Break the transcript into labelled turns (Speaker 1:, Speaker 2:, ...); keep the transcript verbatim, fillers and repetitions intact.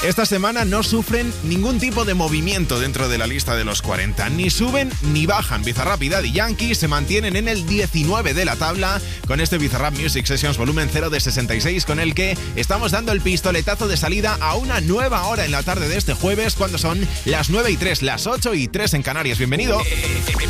Speaker 1: Esta semana no sufren ningún tipo de movimiento dentro de la lista de los cuarenta. Ni suben ni bajan. Bizarrap y Daddy Yankee se mantienen en el diecinueve de la tabla con este Bizarrap Music Sessions volumen cero de sesenta y seis, con el que estamos dando el pistoletazo de salida a una nueva hora en la tarde de este jueves, cuando son las nueve y tres, las ocho y tres en Canarias. Bienvenido.